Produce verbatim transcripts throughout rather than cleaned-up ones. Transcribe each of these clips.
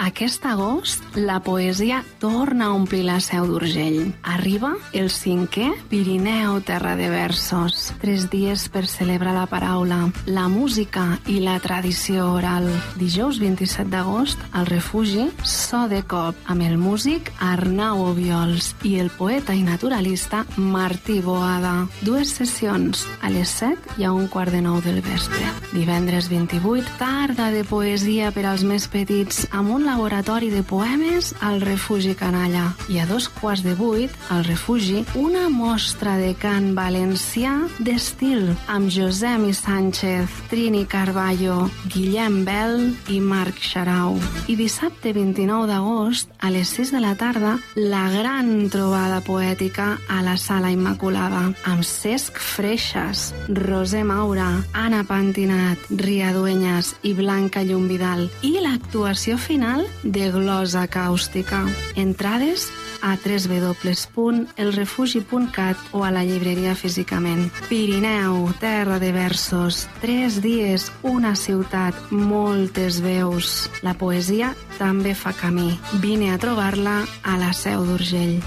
Aquest agost, la poesia torna a omplir la Seu d'Urgell. Arriba el cinquè Pirineu Terra de Versos. Tres dies per celebrar la paraula, la música i la tradició oral. Dijous vint-i-set d'agost, al Refugi, so de cop amb el músic Arnau Obiols i el poeta i naturalista Martí Boada. Dues sessions, a les set i a un quart de nou del vespre. Divendres vint-i-vuit, tarda de poesia per als més petits, amb un laboratori de poemes al Refugi Canalla. I a dos quarts de vuit, al Refugi, una mostra de cant valencià d'estil amb Josemi Sánchez, Trini Carballo, Guillem Bel i Marc Xarau. I dissabte vint-i-nou d'agost, a les sis de la tarda, la gran trobada poètica a la Sala Immaculada, amb Cesc Freixas, Roser Maura, Anna Pantinat, Ria Dueñas i Blanca Llumvidal, i l'actuació final de Glosa Càustica. Entrades a w w w punt el refugi punt cat o a la llibreria físicament. Pirineu, terra de versos, tres dies, una ciutat, moltes veus. La poesia també fa camí. Vine a trobar-la a la Seu d'Urgell.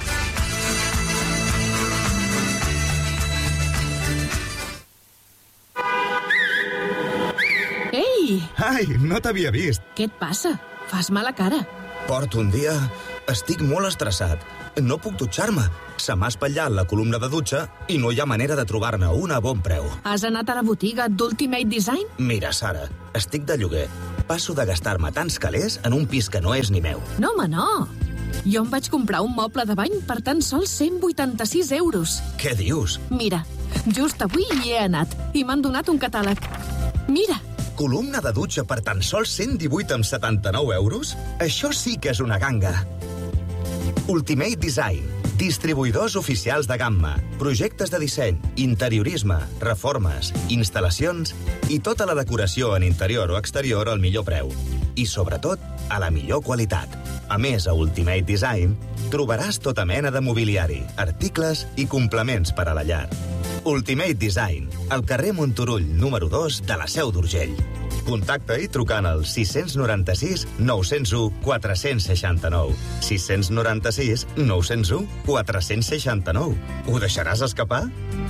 Ei! Ai, no t'havia vist. Què et passa? Fas mala cara. Porto un dia... Estic molt estressat. No puc dutxar-me. Se m'ha espatllat la columna de dutxa i no hi ha manera de trobar-ne una a bon preu. Has anat a la botiga d'Ultimate Design? Mira, Sara, estic de lloguer. Passo de gastar-me tants calés en un pis que no és ni meu. No, home, no. Jo em vaig comprar un moble de bany per tan sols cent vuitanta-sis euros. Què dius? Mira, just avui hi he anat i m'han donat un catàleg. Mira. Columna de dutxa per tan sols cent divuit coma setanta-nou euros? Això sí que és una ganga. Ultimate Design, distribuïdors oficials de gamma, projectes de disseny, interiorisme, reformes, instal·lacions i tota la decoració en interior o exterior al millor preu. I, sobretot, a la millor qualitat. A més, a Ultimate Design trobaràs tota mena de mobiliari, articles i complements per a la llar. Ultimate Design, al carrer Monturull, número dos de la Seu d'Urgell. Contacta-hi trucant al sis nou sis, nou zero u, quatre sis nou. sis nou sis, nou zero u, quatre sis nou. Ho deixaràs escapar?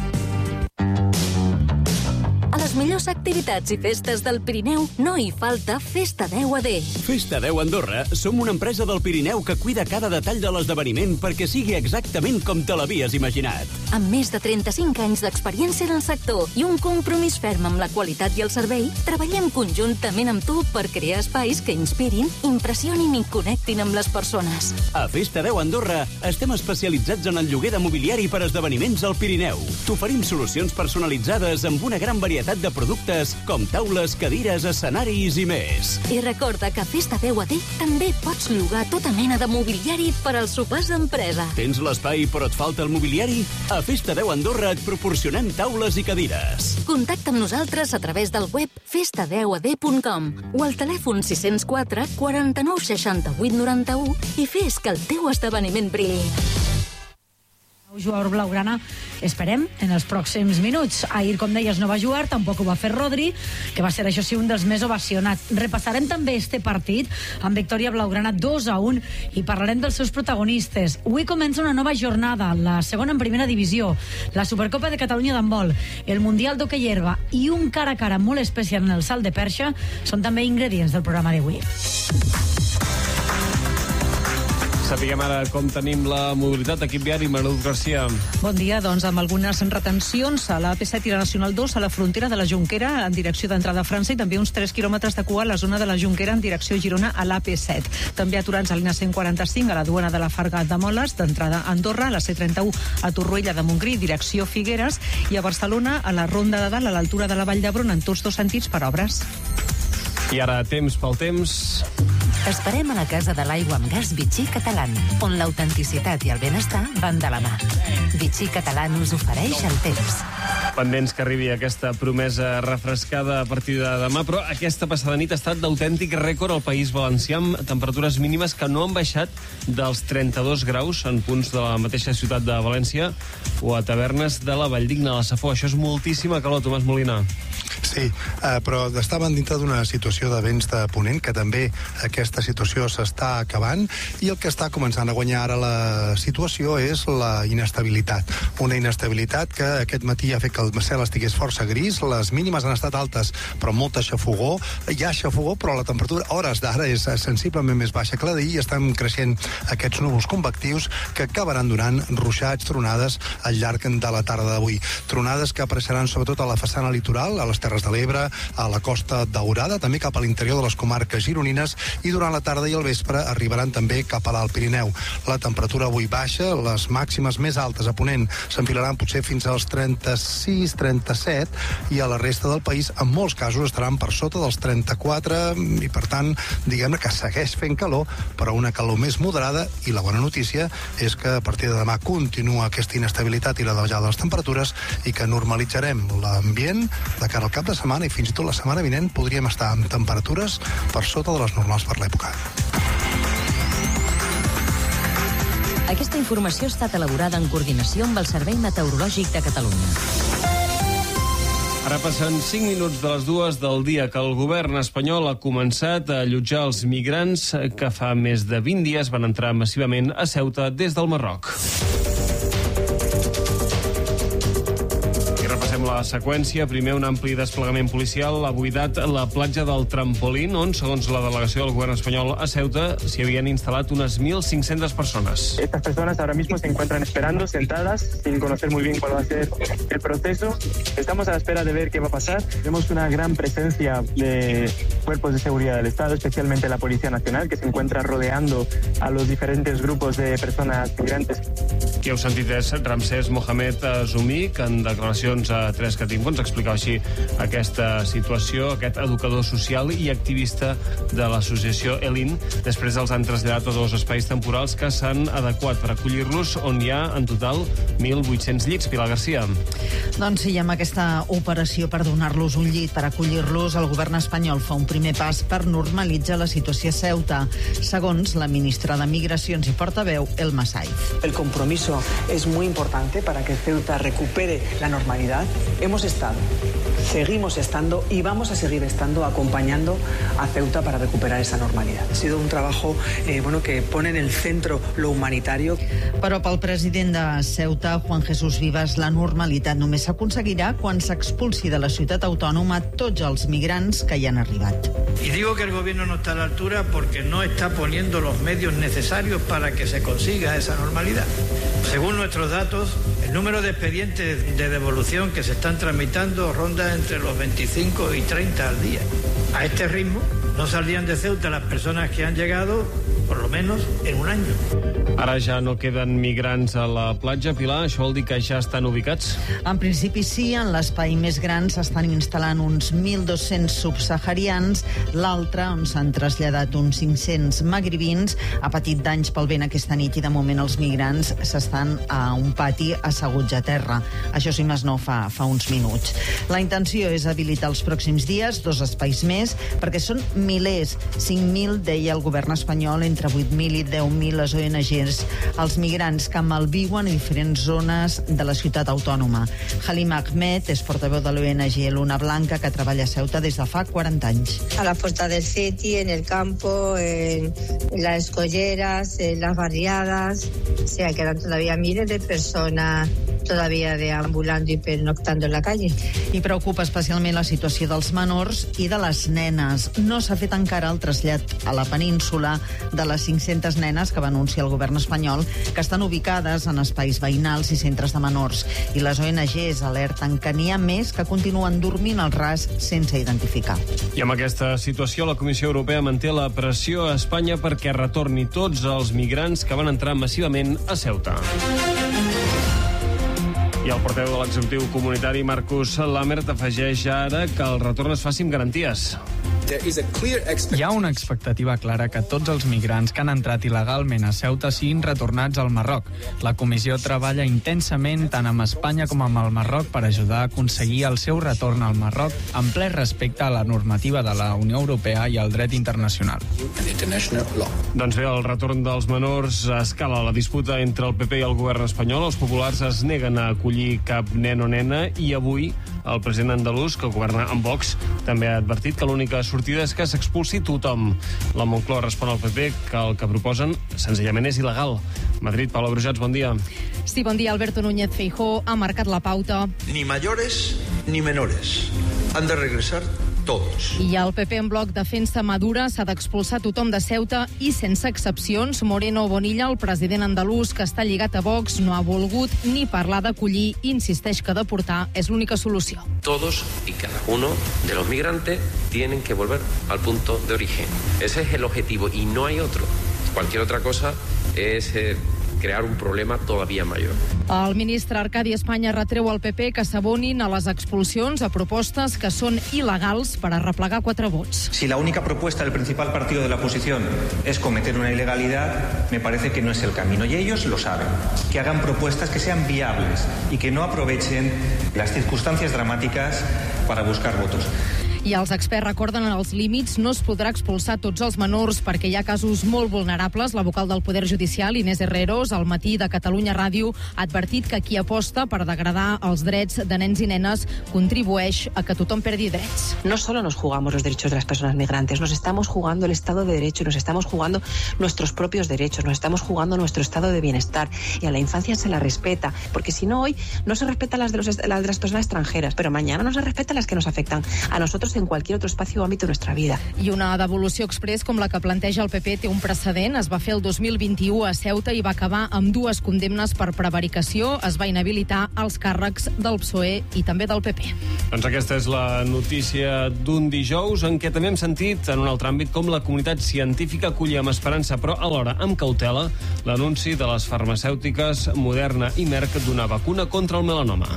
A les millors activitats i festes del Pirineu no hi falta Festa deu A D. Festa deu Andorra som una empresa del Pirineu que cuida cada detall de l'esdeveniment perquè sigui exactament com te l'havies imaginat. Amb més de trenta-cinc anys d'experiència en el sector i un compromís ferm amb la qualitat i el servei, treballem conjuntament amb tu per crear espais que inspirin, impressionin i connectin amb les persones. A Festa deu Andorra estem especialitzats en el lloguer de mobiliari per esdeveniments al Pirineu. T'oferim solucions personalitzades amb una gran varietat de productes com taules, cadires, escenaris i més. I recorda que a Festa deu A D també pots llogar tota mena de mobiliari per als sopars d'empresa. Tens l'espai però et falta el mobiliari? A Festa deu Andorra et proporcionem taules i cadires. Contacta amb nosaltres a través del web festa deu a d punt com o al telèfon sis zero quatre, quaranta-nou, seixanta-vuit, noranta-u i fes que el teu esdeveniment brilli. Jugador blaugrana, esperem, en els pròxims minuts. Ahir, com deies, no va jugar, tampoc ho va fer Rodri, que va ser, això sí, un dels més ovacionats. Repassarem també este partit amb victòria blaugrana dos a un i parlarem dels seus protagonistes. Avui comença una nova jornada, la segona en primera divisió, la Supercopa de Catalunya d'handbol, el Mundial d'hoquei herba i un cara a cara molt especial en el salt de perxa són també ingredients del programa d'avui. Sapiguem ara com tenim la mobilitat. Equip viari, Mariluz Garcia. Bon dia, doncs, amb algunes retencions a la A P set i la Nacional dos a la frontera de la Jonquera en direcció d'entrada a França i també uns tres quilòmetres de cua a la zona de la Jonquera en direcció a Girona a l'A P set. També aturats a l'I N A cent quaranta-cinc a la duana de la Farga de Moles, d'entrada a Andorra, a la C trenta-u a Torroella de Montgrí, direcció Figueres, i a Barcelona a la Ronda de Dalt a l'altura de la Vall d'Hebron en tots dos sentits per obres. I ara, temps pel temps. Esperem a la Casa de l'Aigua amb Gas Vichy Catalán, on l'autenticitat i el benestar van de la mà. Vichy Catalán us ofereix el temps. Pendents que arribi aquesta promesa refrescada a partir de demà, però aquesta passada nit ha estat d'autèntic rècord al País Valencià, amb temperatures mínimes que no han baixat dels trenta-dos graus en punts de la mateixa ciutat de València o a tavernes de la Valldigna, a la Safor. Això és moltíssima calor, Tomàs Molina. Sí, eh, però estaven dintre d'una situació de vents de ponent, que també aquesta situació s'està acabant, i el que està començant a guanyar ara la situació és la inestabilitat. Una inestabilitat que aquest matí ha fet que el cel estigués força gris, les mínimes han estat altes, però molta xafogó. Hi ha xafogó, però la temperatura a hores d'ara és sensiblement més baixa que la d'ahir, i estan creixent aquests núvols convectius que acabaran donant ruixats, tronades al llarg de la tarda d'avui. Tronades que apareixeran sobretot a la façana litoral, a les Terres de l'Ebre, a la Costa Daurada, també cap a l'interior de les comarques gironines, i durant la tarda i el vespre arribaran també cap a l'Alt Pirineu. La temperatura avui baixa, les màximes més altes a Ponent s'enfilaran potser fins als trenta-sis trenta-set, i a la resta del país en molts casos estaran per sota dels trenta-quatre, i per tant, diguem-ne que segueix fent calor, però una calor més moderada, i la bona notícia és que a partir de demà continua aquesta inestabilitat i la davallada de les temperatures, i que normalitzarem l'ambient de cara al cap de setmana, i fins i tot la setmana vinent podríem estar amb temperatures per sota de les normals per l'època. Aquesta informació ha estat elaborada en coordinació amb el Servei Meteorològic de Catalunya. Ara passen cinc minuts de les dues del dia que el govern espanyol ha començat a allotjar els migrants que fa més de vint dies van entrar massivament a Ceuta des del Marroc. La seqüència, primer un ampli desplegament policial ha buidat la platja del Trampolín, on, segons la delegació del govern espanyol a Ceuta, s'hi havien instal·lat unes mil cinc-centes persones. Estas personas ahora mismo se encuentran esperando, sentadas, sin conocer muy bien cuál va a ser el proceso. Estamos a la espera de ver qué va a pasar. Tenemos una gran presencia de cuerpos de seguridad del Estado, especialmente la Policía Nacional, que se encuentra rodeando a los diferentes grupos de personas migrantes. Qui heu sentit és Ramsès Mohamed Zoumi, que en declaracions a Tres Catimbo ens explicava així aquesta situació, aquest educador social i activista de l'associació Elin. Després els han traslladat a dos espais temporals que s'han adequat per acollir-los, on hi ha en total mil vuit-cents llits. Pilar Garcia. Doncs sí, amb aquesta operació per donar-los un llit, per acollir-los, el govern espanyol fa un primer pas per normalitzar la situació a Ceuta, segons la ministra de Migracions i portaveu, Elma Saiz. El compromiso es muy importante para que Ceuta recupere la normalidad. Hemos estado, seguimos estando y vamos a seguir estando acompañando a Ceuta para recuperar esa normalidad. Ha sido un trabajo eh, bueno, que pone en el centro lo humanitario. Però pel president de Ceuta, Juan Jesús Vivas, la normalitat només s'aconseguirà quan s'expulsi de la ciutat autònoma tots els migrants que hi han arribat. Y digo que el gobierno no está a la altura porque no está poniendo los medios necesarios para que se consiga esa normalidad. Según nuestros datos, el número de expedientes de devolución que se están tramitando ronda entre los veinticinco y treinta al día. A este ritmo, no saldrían de Ceuta las personas que han llegado, por lo menos, en un año. Ara ja no queden migrants a la platja, Pilar, això vol dir que ja estan ubicats? En principi sí, en l'espai més gran s'estan instal·lant uns mil dos-cents subsaharians, l'altre, on s'han traslladat uns cinc-cents magribins, ha patit danys pel vent aquesta nit i de moment els migrants s'estan a un pati asseguts a terra. Això sí, més no fa, fa uns minuts. La intenció és habilitar els pròxims dies dos espais més, perquè són milers, cinc mil, deia el govern espanyol, entre vuit mil i deu mil les O N Gs, els migrants que malviuen a diferents zones de la ciutat autònoma. Halim Ahmed és portaveu de l'O N G Luna Blanca, que treballa a Ceuta des de fa quaranta anys. A la Puerta del Ceti, en el campo, en las escolleras, en las barriadas, o sea, quedan todavía miles de personas todavía deambulando y pernoctando en la calle. I preocupa especialment la situació dels menors i de les nenes. No s'ha fet encara el trasllat a la península de les cinc-centes nenes que va anunciar el govern espanyol, que estan ubicades en espais veïnals i centres de menors. I les O N Gs alerten que n'hi ha més que continuen dormint al ras sense identificar. I amb aquesta situació, la Comissió Europea manté la pressió a Espanya perquè retorni tots els migrants que van entrar massivament a Ceuta. I el portaveu de l'executiu comunitari, Marcus Lammert, afegeix ara que el retorn es faci amb garanties. Hi ha una expectativa clara que tots els migrants que han entrat il·legalment a Ceuta siguin retornats al Marroc. La comissió treballa intensament tant amb Espanya com amb el Marroc per ajudar a aconseguir el seu retorn al Marroc en ple respecte a la normativa de la Unió Europea i al dret internacional. Doncs bé, el retorn dels menors escala la disputa entre el P P i el govern espanyol. Els populars es neguen a acollir cap nen o nena i avui El president andalús, que governa amb Vox, també ha advertit que l'única sortida és que s'expulsi tothom. La Moncloa respon al P P que el que proposen senzillament és il·legal. Madrid, Paula Brujats, bon dia. Sí, bon dia. Alberto Núñez Feijóo ha marcat la pauta. Ni mayores ni menores. Han de regresar todos. I el P P en bloc defensa Madura, s'ha d'expulsar tothom de Ceuta i sense excepcions. Moreno Bonilla, el president andalús que està lligat a Vox, no ha volgut ni parlar d'acollir i insisteix que deportar és l'única solució. Todos y cada uno de los migrantes tienen que volver al punto de origen. Ese es el objetivo y no hay otro. Cualquier otra cosa es eh, crear un problema todavía mayor. El ministre Arcadi Espanya retreu al P P que s'abonin a les expulsions a propostes que són il·legals per arreplegar quatre vots. Si la única propuesta del principal partido de la oposición es cometer una ilegalidad, me parece que no es el camino. Y ellos lo saben. Que hagan propuestas que sean viables y que no aprovechen las circunstancias dramáticas para buscar votos. I els experts recorden els límits. No es podrà expulsar tots els menors perquè hi ha casos molt vulnerables. La vocal del Poder Judicial, Inés Herreros, al matí de Catalunya Ràdio, ha advertit que qui aposta per degradar els drets de nens i nenes contribueix a que tothom perdi drets. No solo nos jugamos los derechos de las personas migrantes, nos estamos jugando el Estado de Derecho, nos estamos jugando nuestros propios derechos, nos estamos jugando nuestro estado de bienestar, y a la infancia se la respeta, porque si no hoy no se respetan las de, los, las de las personas extranjeras, pero mañana no se respetan las que nos afectan a nosotros en cualquier otro espacio o ámbito de nuestra vida. I una devolució express com la que planteja el P P té un precedent. Es va fer el dos mil vint-i-u a Ceuta i va acabar amb dues condemnes per prevaricació. Es va inhabilitar els càrrecs del P S O E i també del P P. Doncs aquesta és la notícia d'un dijous en què també hem sentit, en un altre àmbit, com la comunitat científica acollia amb esperança, però alhora amb cautela, l'anunci de les farmacèutiques Moderna i Merck d'una vacuna contra el melanoma.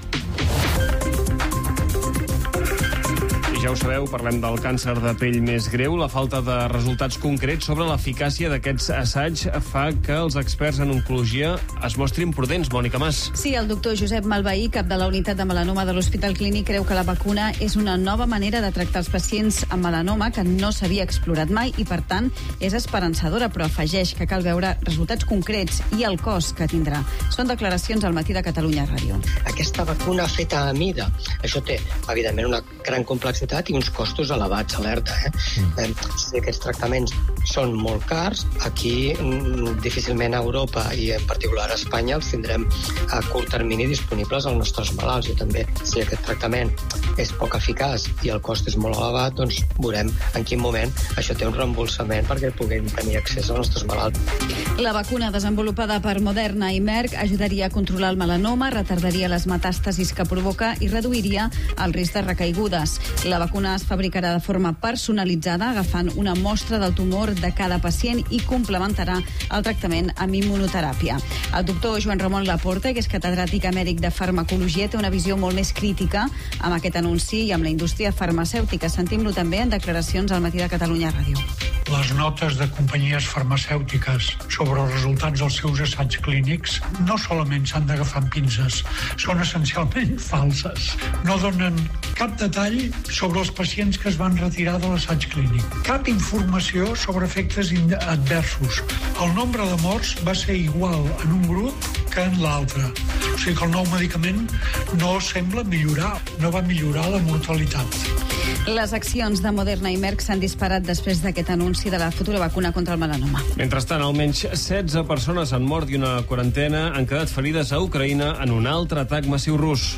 Ja ho sabeu, parlem del càncer de pell més greu. La falta de resultats concrets sobre l'eficàcia d'aquests assaigs fa que els experts en oncologia es mostrin prudents. Mònica Mas. Sí, el doctor Josep Malveí, cap de la unitat de melanoma de l'Hospital Clínic, creu que la vacuna és una nova manera de tractar els pacients amb melanoma que no s'havia explorat mai i, per tant, és esperançadora, però afegeix que cal veure resultats concrets i el cost que tindrà. Són declaracions al matí de Catalunya Ràdio. Aquesta vacuna feta a mida, això té, evidentment, una gran complexitat i uns costos elevats, alerta. Eh? Mm. Si aquests tractaments són molt cars, aquí mm, difícilment a Europa i en particular a Espanya els tindrem a curt termini disponibles als nostres malalts. I també, si aquest tractament és poc eficaç i el cost és molt elevat, doncs veurem en quin moment això té un reembolsament perquè puguem tenir accés als nostres malalts. La vacuna desenvolupada per Moderna i Merck ajudaria a controlar el melanoma, retardaria les metàstasis que provoca i reduiria el risc de recaigudes. La vacuna es fabricarà de forma personalitzada, agafant una mostra del tumor de cada pacient i complementarà el tractament amb immunoteràpia. El doctor Joan Ramon Laporta, que és catedràtic emèric de farmacologia, té una visió molt més crítica amb aquest anunci i amb la indústria farmacèutica. Sentim-lo també en declaracions al matí de Catalunya Ràdio. Les notes de companyies farmacèutiques sobre els resultats dels seus assaigs clínics no solament s'han d'agafar amb pinces, són essencialment falses. No donen cap detall sobre els pacients que es van retirar de l'assaig clínic. Cap informació sobre efectes adversos. El nombre de morts va ser igual en un grup que en l'altre. O sigui que el nou medicament no sembla millorar, no va millorar la mortalitat. Les accions de Moderna i Merck s'han disparat després d'aquest anunci de la futura vacuna contra el melanoma. Mentrestant, almenys setze persones han mort i una quarantena han quedat ferides a Ucraïna en un altre atac massiu rus.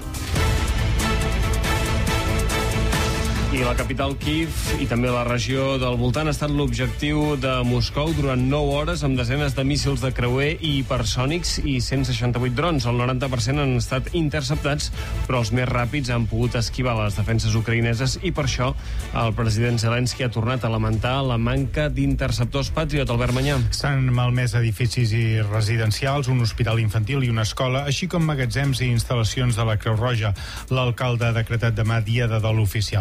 I la capital, Kíev, i també la regió del voltant ha estat l'objectiu de Moscou durant nou hores amb desenes de míssils de creuer i hipersònics i cent seixanta-vuit drons. El noranta per cent han estat interceptats, però els més ràpids han pogut esquivar les defenses ucraïneses i per això el president Zelensky ha tornat a lamentar la manca d'interceptors Patriot. Albert Manyà. S'han malmès edificis i residencials, un hospital infantil i una escola, així com magatzems i instal·lacions de la Creu Roja. L'alcalde ha decretat demà dia de dol oficial. El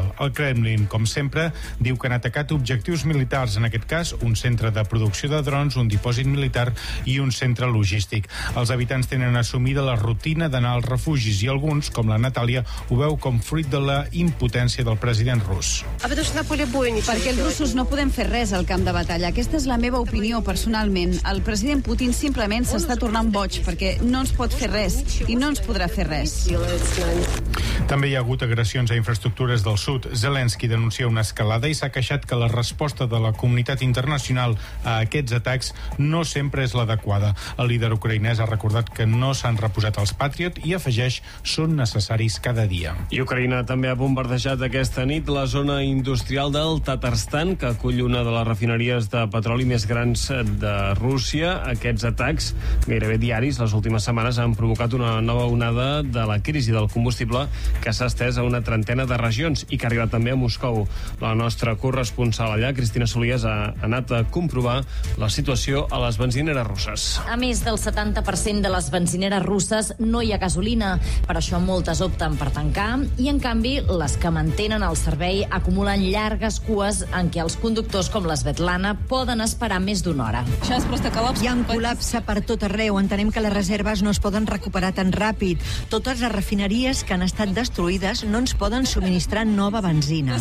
Kremlin. Com sempre, diu que han atacat objectius militars, en aquest cas un centre de producció de drons, un dipòsit militar i un centre logístic. Els habitants tenen assumida la rutina d'anar als refugis i alguns, com la Natàlia, ho veu com fruit de la impotència del president rus. Perquè els russos no podem fer res al camp de batalla. Aquesta és la meva opinió personalment. El president Putin simplement s'està tornant boig perquè no ens pot fer res i no ens podrà fer res. També hi ha hagut agressions a infraestructures del sud. Zelensky denuncia una escalada i s'ha queixat que la resposta de la comunitat internacional a aquests atacs no sempre és l'adequada. El líder ucraïnès ha recordat que no s'han reposat els Patriot i afegeix són necessaris cada dia. I Ucraïna també ha bombardejat aquesta nit la zona industrial del Tatarstan, que acull una de les refineries de petroli més grans de Rússia. Aquests atacs, gairebé diaris, les últimes setmanes han provocat una nova onada de la crisi del combustible que s'ha estès a una trentena de regions i que ha arribat també a Moscou. La nostra corresponsal allà, Cristina Solies, ha anat a comprovar la situació a les benzineres russes. A més del setanta per cent de les benzineres russes no hi ha gasolina. Per això moltes opten per tancar i, en canvi, les que mantenen el servei acumulen llargues cues en què els conductors com l'Svetlana poden esperar més d'una hora. Hi ha un col·lapse per tot arreu. Entenem que les reserves no es poden recuperar tan ràpid. Totes les refineries que han estat destruïdes no ens poden subministrar nova benzina.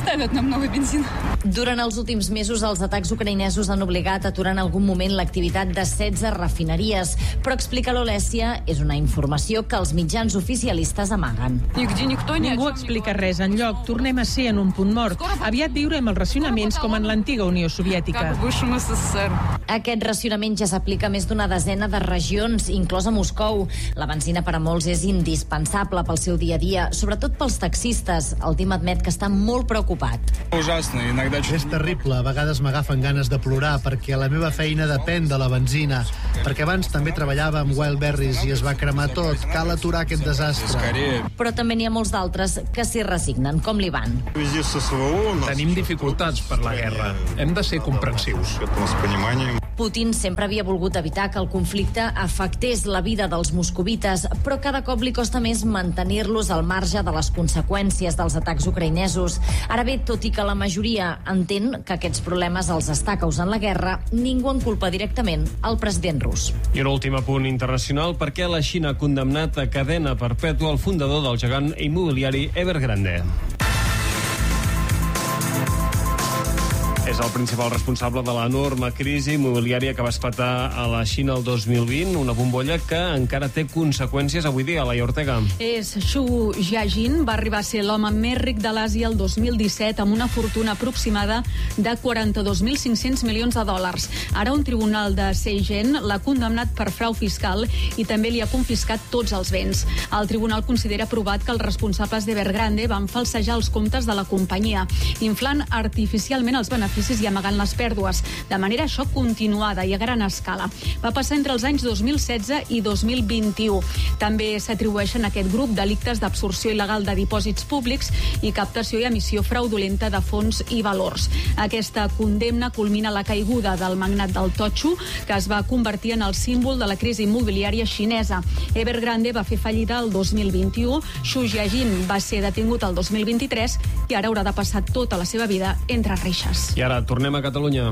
Durant els últims mesos, els atacs ucraïnesos han obligat a aturar en algun moment l'activitat de setze refineries, però explica l'Olèsia, és una informació que els mitjans oficialistes amaguen. Ningú explica res enlloc. Tornem a ser en un punt mort. Aviat viurem els racionaments com en l'antiga Unió Soviètica. Aquest racionament ja s'aplica a més d'una desena de regions, inclosa Moscou. La benzina per a molts és indispensable pel seu dia a dia, sobretot pels taxistes. El Tim admet que està molt preocupat. És terrible, a vegades m'agafen ganes de plorar perquè la meva feina depèn de la benzina, perquè abans també treballava amb Wildberries i es va cremar tot. Cal aturar aquest desastre. Però també n'hi ha molts d'altres que s'hi resignen, com l'Ivan. Tenim dificultats per la guerra. Hem de ser comprensius. Putin sempre havia volgut evitar que el conflicte afectés la vida dels moscovites, però cada cop li costa més mantenir-los al marge de les conseqüències dels atacs ucraïnesos. Ara bé, tot i que la majoria entén que aquests problemes els està causant la guerra, ningú en culpa directament el president rus. I un últim apunt internacional, perquè la Xina ha condemnat a cadena perpètua el fundador del gegant immobiliari Evergrande. És el principal responsable de l'enorme crisi immobiliària que va esclatar a la Xina el dos mil vint, una bombolla que encara té conseqüències avui dia. Laia Ortega. És Xu Jiajin, va arribar a ser l'home més ric de l'Àsia el dos mil disset amb una fortuna aproximada de quaranta-dos mil cinc-cents milions de dòlars. Ara un tribunal de Shenzhen l'ha condemnat per frau fiscal i també li ha confiscat tots els béns. El tribunal considera provat que els responsables d'Evergrande van falsejar els comptes de la companyia, inflant artificialment els beneficis i amagant les pèrdues, de manera això continuada i a gran escala. Va passar entre els anys dos mil setze i dos mil vint-i-u. També s'atribueixen a aquest grup delictes d'absorció il·legal de dipòsits públics i captació i emissió fraudulenta de fons i valors. Aquesta condemna culmina la caiguda del magnat del totxo, que es va convertir en el símbol de la crisi immobiliària xinesa. Evergrande va fer fallida el dos mil vint-i-u, Xu Jiajin va ser detingut el dos mil vint-i-tres i ara haurà de passar tota la seva vida entre reixes. I ara tornem a Catalunya.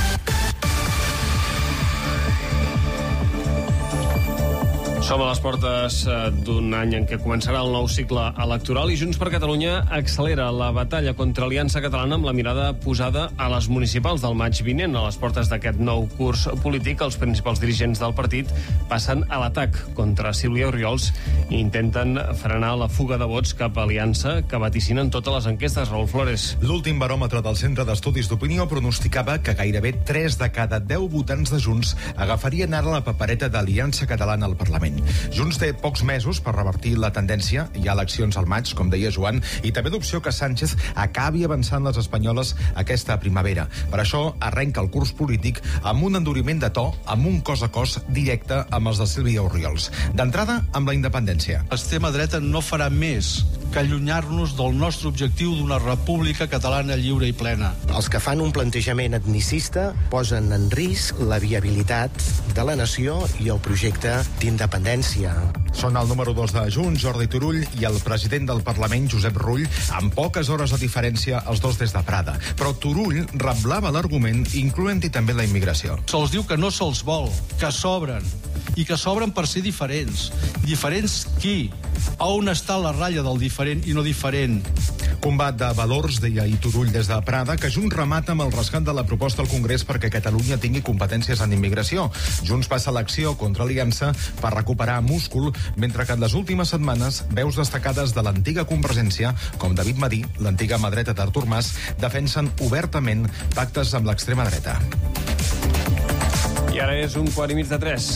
Som a les portes d'un any en què començarà el nou cicle electoral i Junts per Catalunya accelera la batalla contra Aliança Catalana amb la mirada posada a les municipals del maig vinent. A les portes d'aquest nou curs polític, els principals dirigents del partit passen a l'atac contra Sílvia Orriols i intenten frenar la fuga de vots cap a Aliança que vaticinen totes les enquestes. Raül Flores. L'últim baròmetre del Centre d'Estudis d'Opinió pronosticava que gairebé tres de cada deu votants de Junts agafarien ara la papereta d'Aliança Catalana al Parlament. Junts té pocs mesos per revertir la tendència. Hi ha eleccions al maig, com deia Joan, i també l'opció que Sánchez acabi avançant les espanyoles aquesta primavera. Per això arrenca el curs polític amb un enduriment de to, amb un cos a cos directe amb els de Sílvia Orriols. D'entrada, amb la independència. L'extrema dreta no farà més que allunyar-nos del nostre objectiu d'una república catalana lliure i plena. Els que fan un plantejament etnicista posen en risc la viabilitat de la nació i el projecte d'independència. tendència. Són el número dos de Junts, Jordi Turull, i el president del Parlament, Josep Rull, amb poques hores de diferència, els dos des de Prada. Però Turull reblava l'argument, incloent-hi també la immigració. Se'ls diu que no se'ls vol, que s'obren, i que s'obren per ser diferents. Diferents qui? A on està la ratlla del diferent i no diferent? Combat de valors, deia i Turull des de Prada, que Junts remata amb el rescat de la proposta al Congrés perquè Catalunya tingui competències en immigració. Junts passa l'acció contra Aliança per recuperar múscul, mentre que en les últimes setmanes veus destacades de l'antiga Convergència, com David Madí, l'antiga mà dreta d'Artur Mas, defensen obertament pactes amb l'extrema dreta. I ara és un quart i mig de tres.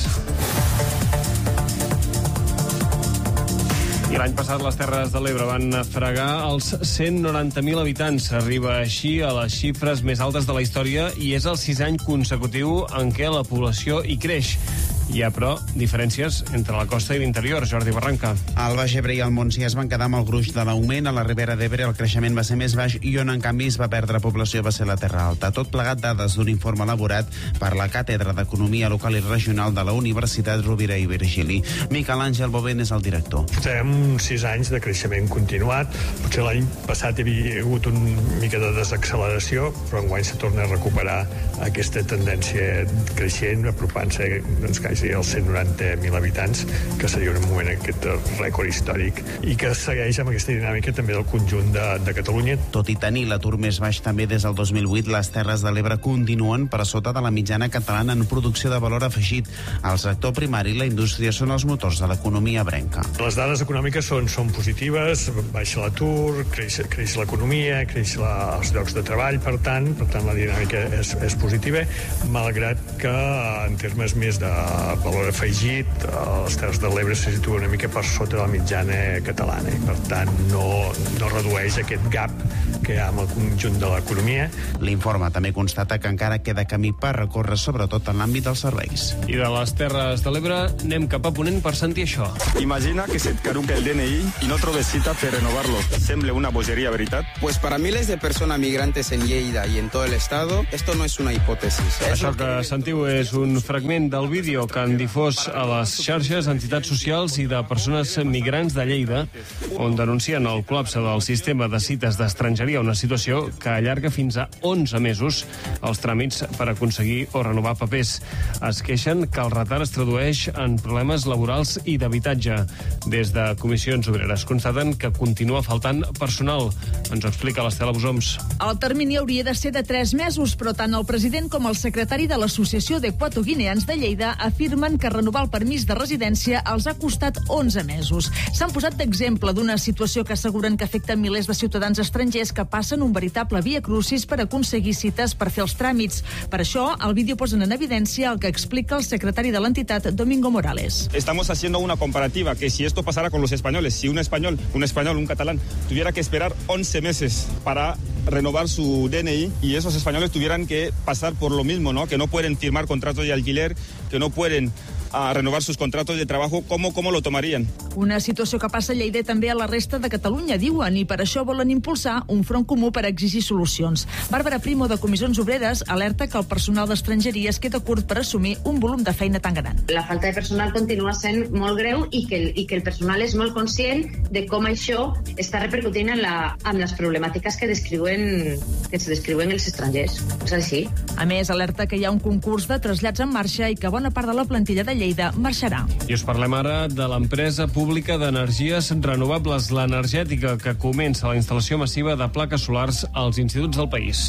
I l'any passat les Terres de l'Ebre van fregar els cent noranta mil habitants. Arriba així a les xifres més altes de la història i és el sisè any consecutiu en què la població hi creix. Hi ha, però, diferències entre la costa i l'interior. Jordi Barranca. Al Baix Ebre i al Montsià es van quedar amb el gruix de l'augment. A la Ribera d'Ebre el creixement va ser més baix i on, en canvi, es va perdre població va ser la Terra Alta. Tot plegat dades d'un informe elaborat per la Càtedra d'Economia Local i Regional de la Universitat Rovira i Virgili. Miquel Àngel Bovent és el director. Portem uns sis anys de creixement continuat. Potser l'any passat hi havia hagut una mica de desacceleració, però enguany se torna a recuperar aquesta tendència creixent, apropant-se doncs, quasi als cent noranta mil habitants, que seria un moment aquest rècord històric i que segueix amb aquesta dinàmica també del conjunt de, de Catalunya. Tot i tenir l'atur més baix també des del dos mil vuit, les Terres de l'Ebre continuen per sota de la mitjana catalana en producció de valor afegit. El sector primari i la indústria són els motors de l'economia ebrenca. Les dades econòmiques són, són positives, baixa l'atur, creix, creix l'economia, creix la, els llocs de treball, per tant, per tant la dinàmica és, és positiva, malgrat que en termes més de valor afegit, les Terres de l'Ebre se situa una mica per sota de la mitjana catalana i, per tant, no, no redueix aquest gap que hi ha amb el conjunt de l'economia. L'informe també constata que encara queda camí per recórrer, sobretot en l'àmbit dels serveis. I de les Terres de l'Ebre anem cap a Ponent per sentir això. Imagina que se't caduca el D N I y no trobes cita per renovarlo. Sembla una bogeria, ¿veritat? Pues para miles de personas migrantes en Lleida y en todo el estado, esto no es una hipótesis. Això que sentiu és un fragment del vídeo que han difós a les xarxes entitats socials i de persones migrants de Lleida, on denuncien el col·lapse del sistema de cites d'estrangeria, una situació que allarga fins a onze mesos els tràmits per aconseguir o renovar papers. Es queixen que el retard es tradueix en problemes laborals i d'habitatge. Des de Comissions Obreres constaten que continua faltant personal. Ens ho explica l'Estela Busoms. El termini hauria de ser de tres mesos, però tant el president com el secretari de l'Associació d'Equatoguineans de Lleida afirmen que renovar el permís de residència els ha costat onze mesos. S'han posat d'exemple d'una situació que asseguren que afecta milers de ciutadans estrangers que passen un veritable via crucis per aconseguir cites per fer els tràmits. Per això, al vídeo posen en evidència el que explica el secretari de l'entitat, Domingo Morales. Estamos haciendo una comparativa que si esto pasara con los españoles, si un español, un español, un catalán, tuviera que esperar once meses para renovar su D N I y esos españoles tuvieran que pasar por lo mismo, ¿no? Que no pueden firmar contratos de alquiler, que no pueden a renovar sus contratos de trabajo, ¿cómo, cómo lo tomarían? Una situació que passa a Lleida i també a la resta de Catalunya, diuen, i per això volen impulsar un front comú per exigir solucions. Bàrbara Primo, de Comissions Obreres, alerta que el personal d'estrangeria es queda curt per assumir un volum de feina tan gran. La falta de personal continua sent molt greu i que, el, i que el personal és molt conscient de com això està repercutint en, la, en les problemàtiques que descriuen, que se descriuen els estrangers. És així. A més, alerta que hi ha un concurs de trasllats en marxa i que bona part de la plantilla de Lleida marxarà. I us parlem ara de l'empresa pública d'energies renovables, l'Energètica, que comença la instal·lació massiva de plaques solars als instituts del país.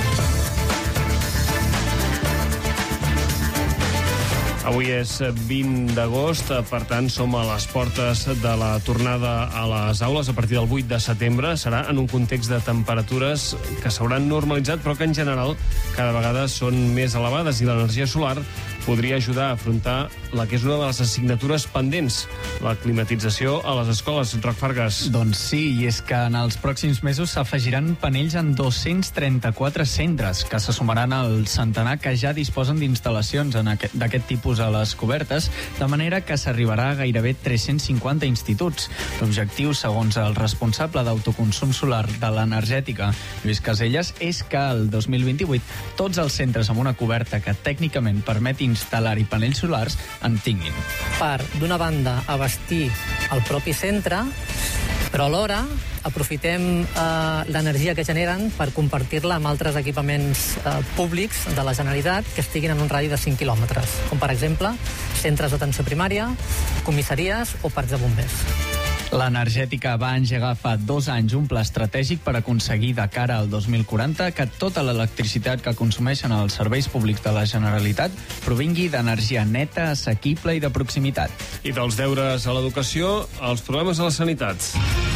Avui és vint d'agost, per tant som a les portes de la tornada a les aules a partir del vuit de setembre. Serà en un context de temperatures que s'hauran normalitzat, però que en general cada vegada són més elevades, i l'energia solar podria ajudar a afrontar la que és una de les assignatures pendents, la climatització a les escoles. Roc Fargas. Doncs sí, i és que en els pròxims mesos s'afegiran panells en dos-cents trenta-quatre centres, que se sumaran al centenar que ja disposen d'instal·lacions d'aquest tipus a les cobertes, de manera que s'arribarà a gairebé tres-cents cinquanta instituts. L'objectiu, segons el responsable d'autoconsum solar de l'Energètica, Lluís Caselles, és que el dos mil vint-i-vuit tots els centres amb una coberta que tècnicament permeti instal·lar-hi panells solars en tinguin. Per, d'una banda, abastir el propi centre, però alhora aprofitem eh, l'energia que generen per compartir-la amb altres equipaments eh, públics de la Generalitat que estiguin en un radi de cinc quilòmetres, com per exemple centres d'atenció primària, comissaries o parcs de bombers. L'Energètica va engegar fa dos anys un pla estratègic per aconseguir de cara al dos mil quaranta que tota l'electricitat que consumeixen els serveis públics de la Generalitat provingui d'energia neta, assequible i de proximitat. I dels deures a l'educació, els problemes a la sanitat.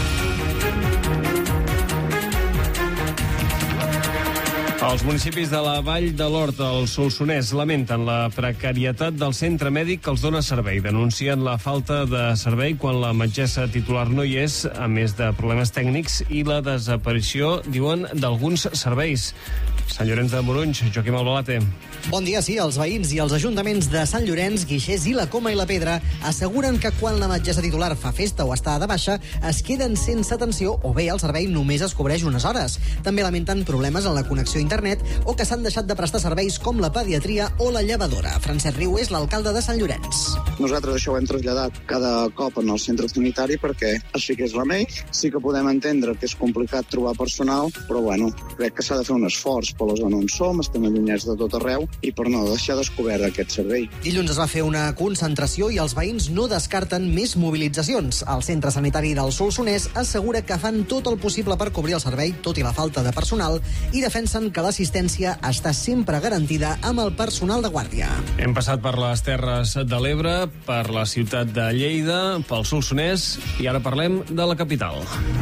Els municipis de la Vall de l'Horta, al Solsonès, lamenten la precarietat del centre mèdic que els dona servei. Denuncien la falta de servei quan la metgessa titular no hi és, a més de problemes tècnics i la desaparició, diuen, d'alguns serveis. Sant Llorenç de Morunys, Joaquim Albalate. Bon dia, sí. Els veïns i els ajuntaments de Sant Llorenç, Guixers i la Coma i la Pedra asseguren que quan la metgessa titular fa festa o està de baixa, es queden sense atenció o bé el servei només es cobreix unes hores. També lamenten problemes en la connexió a internet o que s'han deixat de prestar serveis com la pediatria o la llevadora. Francesc Riu és l'alcalde de Sant Llorenç. Nosaltres això ho hem traslladat cada cop en el centre sanitari perquè així que és remei. Sí que podem entendre que és complicat trobar personal, però bueno, crec que s'ha de fer un esforç per la zona on som, estem allunyats de tot arreu i per no deixar descobert aquest servei. Dilluns es va fer una concentració i els veïns no descarten més mobilitzacions. El centre sanitari del Solsonès assegura que fan tot el possible per cobrir el servei, tot i la falta de personal, i defensen que l'assistència està sempre garantida amb el personal de guàrdia. Hem passat per les Terres de l'Ebre, per la ciutat de Lleida, pel Solsonès, i ara parlem de la capital.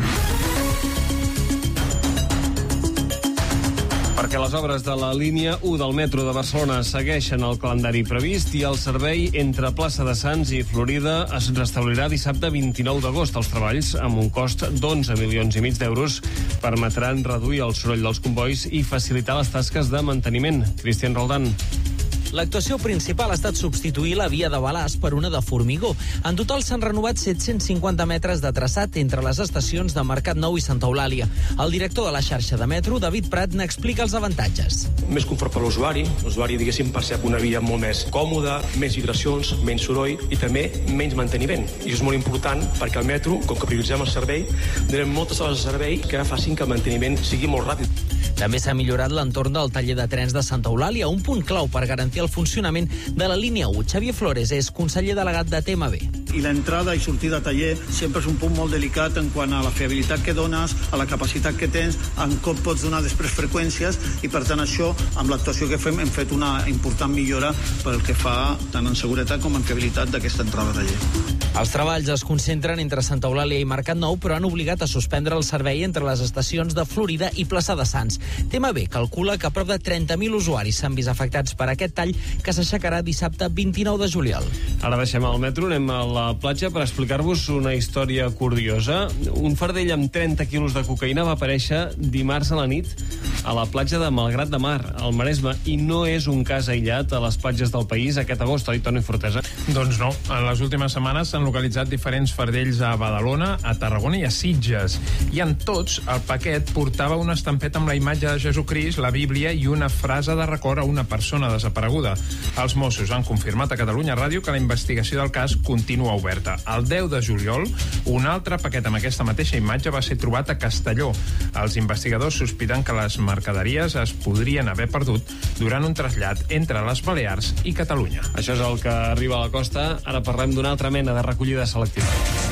Perquè les obres de la línia u del metro de Barcelona segueixen el calendari previst i el servei entre Plaça de Sants i Florida es restablirà dissabte vint-i-nou d'agost. Els treballs, amb un cost d'onze milions i mig d'euros, permetran reduir el soroll dels combois i facilitar les tasques de manteniment. Cristian Roldán. L'actuació principal ha estat substituir la via de Balàs per una de formigó. En total s'han renovat set-cents cinquanta metres de traçat entre les estacions de Mercat Nou i Santa Eulàlia. El director de la xarxa de metro, David Prat, n'explica els avantatges. Més confort per l'usuari. L'usuari, diguéssim, percep una via molt més còmoda, més vibracions, menys soroll i també menys manteniment. I és molt important perquè el metro, com que prioritzem el servei, donem moltes hores de servei que facin que el manteniment sigui molt ràpid. També s'ha millorat l'entorn del taller de trens de Santa Eulàlia, un punt clau per garantir el funcionament de la línia u. Xavier Flores és conseller delegat de T M B. I l'entrada i sortida de taller sempre és un punt molt delicat en quant a la fiabilitat que dones, a la capacitat que tens, en com pots donar després freqüències, i per tant això, amb l'actuació que fem, hem fet una important millora pel que fa tant en seguretat com en fiabilitat d'aquesta entrada de taller. Els treballs es concentren entre Santa Eulàlia i Mercat Nou, però han obligat a suspendre el servei entre les estacions de Florida i Plaça de Sants. T M B calcula que prop de trenta mil usuaris s'han vist afectats per aquest tall que s'aixecarà dissabte vint-i-nou de juliol. Ara deixem el metro, anem a la platja per explicar-vos una història curiosa. Un fardell amb trenta quilos de cocaïna va aparèixer dimarts a la nit a la platja de Malgrat de Mar, al Maresme, i no és un cas aïllat a les platges del país aquest agost, oi, Toni Fortesa? Doncs no. En les últimes setmanes s'han localitzat diferents fardells a Badalona, a Tarragona i a Sitges. I en tots, el paquet portava una estampeta amb la imatge de Jesucrist, la Bíblia i una frase de record a una persona desapareguda. Els Mossos han confirmat a Catalunya Ràdio que la investigació del cas continua oberta. El deu de juliol, un altre paquet amb aquesta mateixa imatge va ser trobat a Castelló. Els investigadors sospiten que les mercaderies es podrien haver perdut durant un trasllat entre les Balears i Catalunya. Això és el que arriba a la costa. Ara parlem d'una altra mena de recollida selectiva.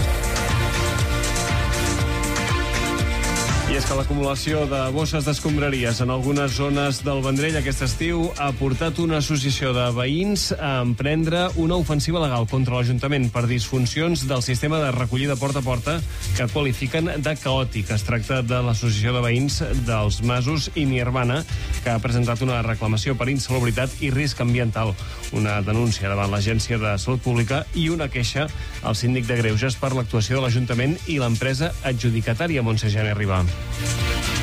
I és que l'acumulació de bosses d'escombraries en algunes zones del Vendrell aquest estiu ha portat una associació de veïns a emprendre una ofensiva legal contra l'Ajuntament per disfuncions del sistema de recollida porta a porta que qualifiquen de caòtic. Es tracta de l'Associació de Veïns dels Masos i Nirvana, que ha presentat una reclamació per insalubritat i risc ambiental, una denúncia davant l'Agència de Salut Pública i una queixa al síndic de Greuges per l'actuació de l'Ajuntament i l'empresa adjudicatària Montse Gené Ribà.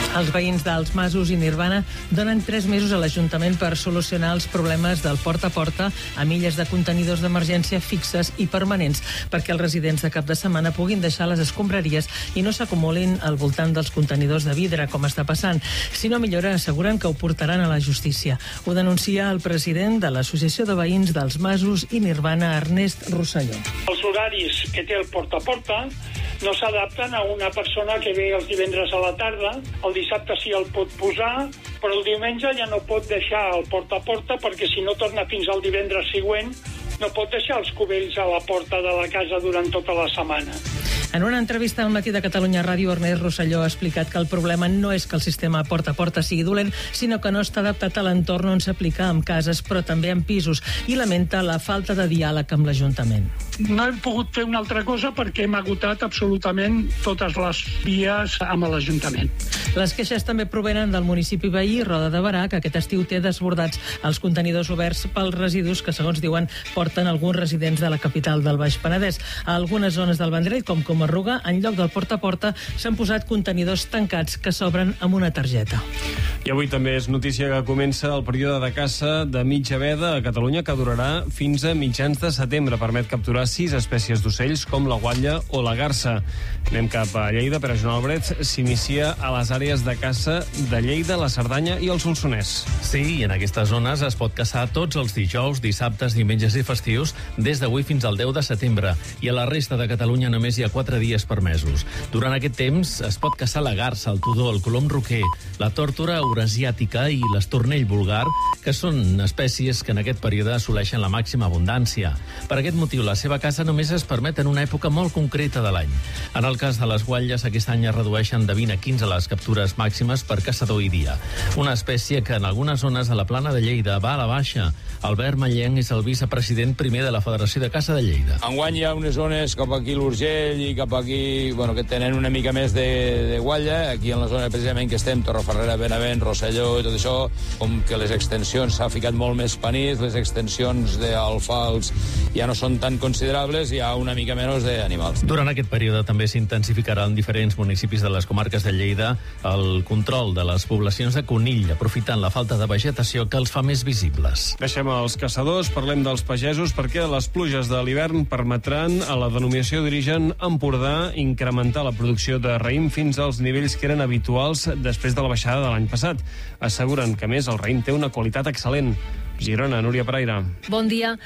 Els veïns dels Masos i Nirvana donen tres mesos a l'Ajuntament per solucionar els problemes del porta a porta amb illes de contenidors d'emergència fixes i permanents perquè els residents de cap de setmana puguin deixar les escombraries i no s'acumulin al voltant dels contenidors de vidre, com està passant. Si no millora, asseguren que ho portaran a la justícia. Ho denuncia el president de l'Associació de Veïns dels Masos i Nirvana, Ernest Rosselló. Els horaris que té el porta a porta no s'adapten a una persona que ve els divendres a la tarda. El dissabte sí el pot posar, però el diumenge ja no pot deixar el porta a porta perquè si no torna fins al divendres següent no pot deixar els cubells a la porta de la casa durant tota la setmana. En una entrevista al Matí de Catalunya Ràdio, Ernest Rosselló ha explicat que el problema no és que el sistema porta a porta sigui dolent, sinó que no està adaptat a l'entorn on s'aplica en cases, però també en pisos, i lamenta la falta de diàleg amb l'Ajuntament. No hem pogut fer una altra cosa perquè hem agotat absolutament totes les vies amb l'Ajuntament. Les queixes també provenen del municipi veí, Roda de Berà, que aquest estiu té desbordats els contenidors oberts pels residus que, segons diuen, porten alguns residents de la capital del Baix Penedès. A algunes zones del Vendrell, com Comarruga, en lloc del porta a porta, s'han posat contenidors tancats que s'obren amb una targeta. I avui també és notícia que comença el període de caça de mitja veda a Catalunya, que durarà fins a mitjans de setembre. Permet capturar sis espècies d'ocells, com la guatlla o la garsa. Anem cap a Lleida, per a Joan Albret s'inicia a les àrees de caça de Lleida, la Cerdanya i el Solsonès. Sí, i en aquestes zones es pot caçar tots els dijous, dissabtes, diumenges i festius des d'avui fins al deu de setembre, i a la resta de Catalunya només hi ha quatre dies permesos. Durant aquest temps es pot caçar la garsa, el tudó, el colom roquer, la tórtora eurasiàtica i l'estornell vulgar, que són espècies que en aquest període assoleixen la màxima abundància. Per aquest motiu, la seva caça només es permet en una època molt concreta de l'any. En el cas de les guatlles, aquest any es redueixen de vint a quinze les captures màximes per caçador i dia. Una espècie que en algunes zones de la plana de Lleida va a la baixa. Albert Mallenc és el vicepresident primer de la Federació de Caça de Lleida. Enguany hi ha unes zones cap aquí l'Urgell i cap aquí, bueno, que tenen una mica més de, de guatlla. Aquí en la zona precisament que estem, Torreferrera, Benavent, Rosselló i tot això, com que les extensions s'ha ficat molt més panís, les extensions d'alfals ja no són tan considerables, hi ha una mica menys d'animals. Durant aquest període també s'intensificarà en diferents municipis de les comarques de Lleida el control de les poblacions de conill, aprofitant la falta de vegetació que els fa més visibles. Deixem els caçadors, parlem dels pagesos, perquè les pluges de l'hivern permetran a la denominació d'origen Empordà incrementar la producció de raïm fins als nivells que eren habituals després de la baixada de l'any passat. Asseguren que, a més, el raïm té una qualitat excel·lent. Girona, Núria Pereira. Bon dia.